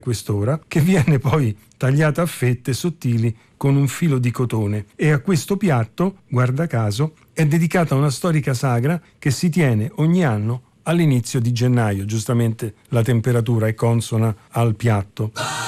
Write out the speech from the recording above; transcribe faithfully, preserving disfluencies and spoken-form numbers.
quest'ora, che viene poi tagliata a fette sottili con un filo di cotone. E a questo piatto, guarda caso, è dedicata una storica sagra che si tiene ogni anno all'inizio di gennaio. Giustamente la temperatura è consona al piatto.